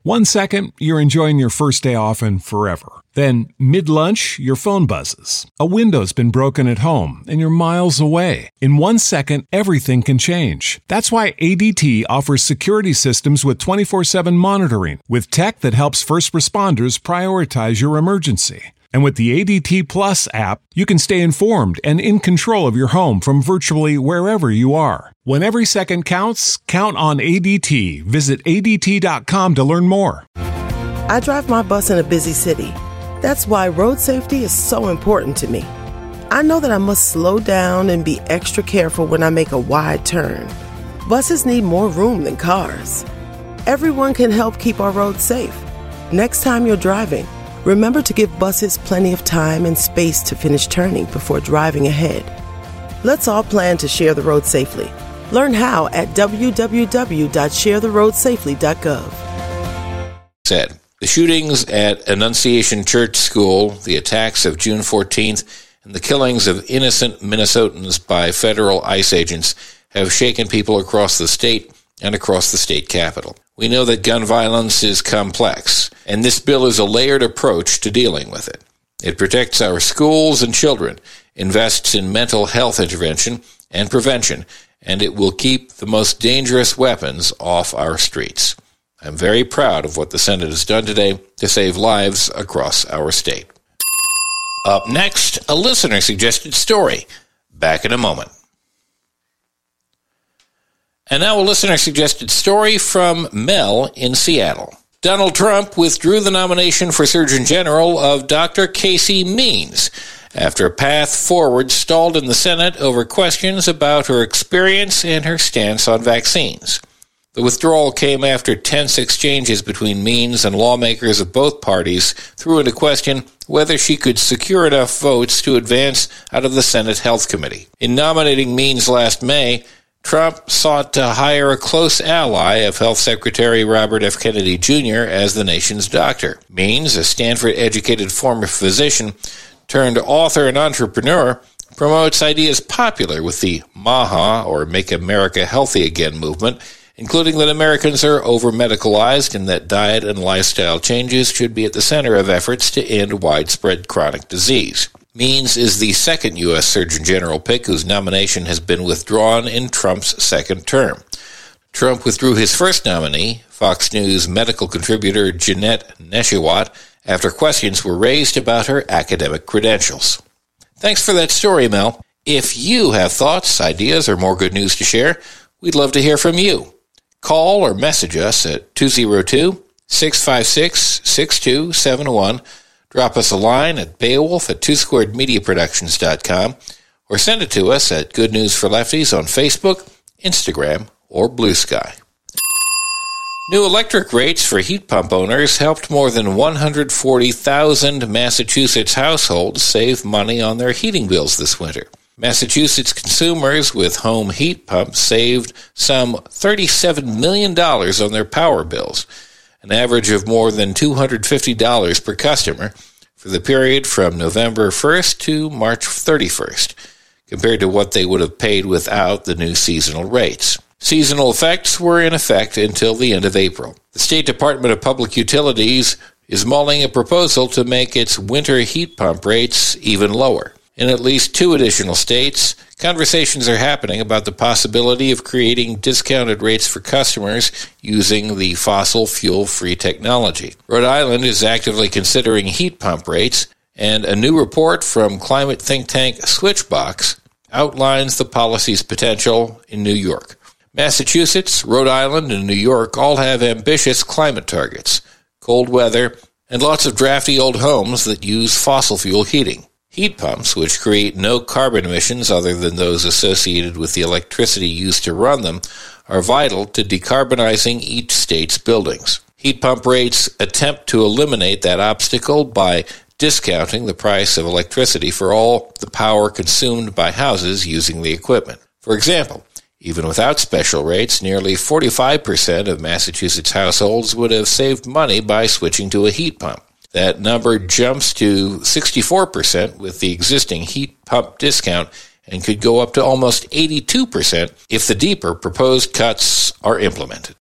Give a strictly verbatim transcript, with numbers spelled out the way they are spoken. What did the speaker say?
One second, you're enjoying your first day off and forever. Then, mid-lunch, your phone buzzes. A window's been broken at home, and you're miles away. In one second, everything can change. That's why A D T offers security systems with twenty-four seven monitoring, with tech that helps first responders prioritize your emergency. And with the A D T Plus app, you can stay informed and in control of your home from virtually wherever you are. When every second counts, count on A D T. Visit A D T dot com to learn more. I drive my bus in a busy city. That's why road safety is so important to me. I know that I must slow down and be extra careful when I make a wide turn. Buses need more room than cars. Everyone can help keep our roads safe. Next time you're driving, remember to give buses plenty of time and space to finish turning before driving ahead. Let's all plan to share the road safely. Learn how at w w w dot share the road safely dot gov. Said the shootings at Annunciation Church School, the attacks of June fourteenth, and the killings of innocent Minnesotans by federal ICE agents have shaken people across the state and across the state capitol. We know that gun violence is complex, and this bill is a layered approach to dealing with it. It protects our schools and children, invests in mental health intervention and prevention, and it will keep the most dangerous weapons off our streets. I'm very proud of what the Senate has done today to save lives across our state. Up next, a listener-suggested story. Back in a moment. And now a listener-suggested story from Mel in Seattle. Donald Trump withdrew the nomination for Surgeon General of Doctor Casey Means after a path forward stalled in the Senate over questions about her experience and her stance on vaccines. The withdrawal came after tense exchanges between Means and lawmakers of both parties threw into question whether she could secure enough votes to advance out of the Senate Health Committee. In nominating Means last May, Trump sought to hire a close ally of Health Secretary Robert F. Kennedy Junior as the nation's doctor. Means, a Stanford-educated former physician turned author and entrepreneur, promotes ideas popular with the MAHA, or Make America Healthy Again movement, including that Americans are over-medicalized and that diet and lifestyle changes should be at the center of efforts to end widespread chronic disease. Means is the second U S Surgeon General pick whose nomination has been withdrawn in Trump's second term. Trump withdrew his first nominee, Fox News medical contributor Jeanette Nesheiwat, after questions were raised about her academic credentials. Thanks for that story, Mel. If you have thoughts, ideas, or more good news to share, we'd love to hear from you. Call or message us at two oh two, six five six, six two seven one. Drop us a line at Beowulf at two squared media productions dot com or send it to us at Good News for Lefties on Facebook, Instagram, or Blue Sky. New electric rates for heat pump owners helped more than one hundred forty thousand Massachusetts households save money on their heating bills this winter. Massachusetts consumers with home heat pumps saved some thirty-seven million dollars on their power bills, an average of more than two hundred fifty dollars per customer for the period from November first to March thirty-first, compared to what they would have paid without the new seasonal rates. Seasonal effects were in effect until the end of April. The State Department of Public Utilities is mulling a proposal to make its winter heat pump rates even lower. In at least two additional states, conversations are happening about the possibility of creating discounted rates for customers using the fossil fuel-free technology. Rhode Island is actively considering heat pump rates, and a new report from climate think tank Switchbox outlines the policy's potential in New York. Massachusetts, Rhode Island, and New York all have ambitious climate targets, cold weather, and lots of drafty old homes that use fossil fuel heating. Heat pumps, which create no carbon emissions other than those associated with the electricity used to run them, are vital to decarbonizing each state's buildings. Heat pump rates attempt to eliminate that obstacle by discounting the price of electricity for all the power consumed by houses using the equipment. For example, even without special rates, nearly forty-five percent of Massachusetts households would have saved money by switching to a heat pump. That number jumps to sixty-four percent with the existing heat pump discount and could go up to almost eighty-two percent if the deeper proposed cuts are implemented.